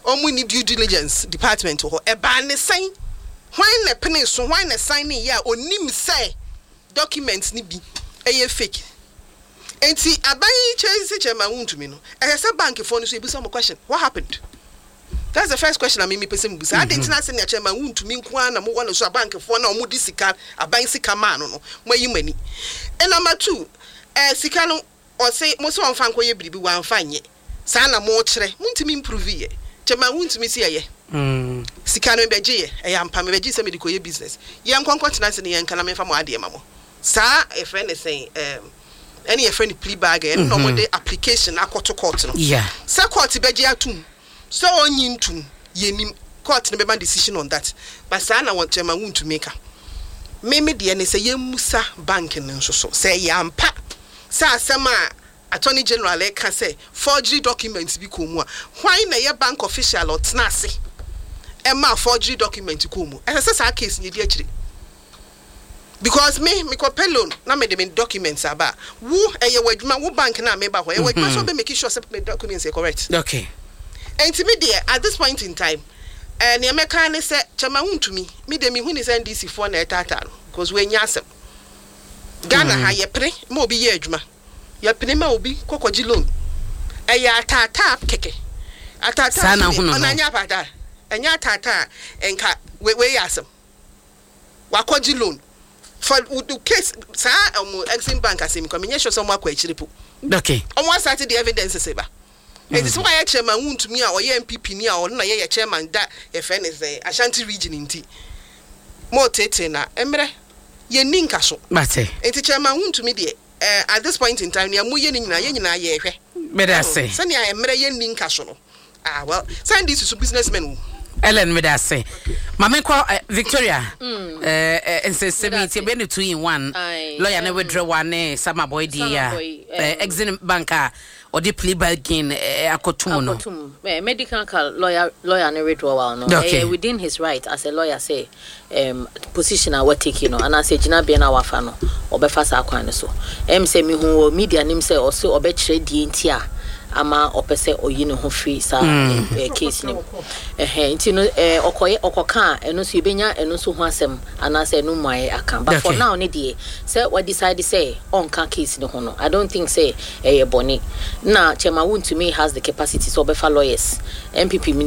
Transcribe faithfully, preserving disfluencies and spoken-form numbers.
omu ni due diligence department ho e ba ne sign why na pene so why na sign ya onim say documents ni bi eye fake enti aban chase chairman wuntumi no e say bank phone so e bi some question what happened. That's the first question I mean me person busa. I didn't say na chairman wuntumi nko na mo wan so bank phone na omu di sika aban sika man no mo yi mani. And number two eh sika no o say mo so onfa nko ye biribi wan fa nye sa na mo kire wuntumi improve ye chairman wuntumi si ye mm sika no be gye ye e ya mpa me be gye se me di ko ye business ye nkonko tena se ne ye nkana me fa mo ade ma mo sa e friend say um any a friend plea bag and no more the application akoto court no yeah sa court be gye atum so onyin tum ye nim court no be man decision on that but sa na want chairman wuntumi make me me de ne say ye musa bank no so so say ya mpa sa asema Attorney General e can say forgery documents bi komu a why na ye bank official or tnase e ma forgery document komu e say sa case ni di akire because me me ko loan na me de me documents aba wo e ye wadwuma wo bank na me ba ho e wadwuma so be make sure say me documents are correct okay and me there at this point in time and e me kan say chama wuntumi me de me hu ni say D C four na etata because we nya asem Ghana ha ye pre ma obi ye adwuma ya pinema obi kokoji loan e ya tata keke atata onanya pata enya tata enka we we yasem wakoji loan for the case sa um Exim Bank asem ko menye sure so mo akwa akiripo okay omo start the evidence seba it is why chairman wuntumi a oye M P P ni a ono na ye chairman da e fe ne say Ashanti region nti mo tete na emre ye ninka so mate enti chairman wuntumi de Uh, at this point in time, we are moving in a year. But I say, Sunny, I am marrying in Castle. Ah, well, send this to businessmen. Ellen, may I say, Mamma call Victoria, and says seventy between one lawyer never draw one, summer boy, dear, Exim banker. Or the plea bargain a cotumo medical lawyer lawyer never draw no okay. uh, within his right as a lawyer say um position I will take you know and I say Gina be na wafa no obefasa akwan so em say me hu media nim say or so obekire die ntia ama opese oyi ne ho free sa case nim eh nti no eh okoye okoka eno so ebenya eno so ho asem ana say no mai aka but for now ne die say what decide say on ka case ne ho no I don't think say eh boni na Chema Wuntumi has the capacity so obefa lawyers M P P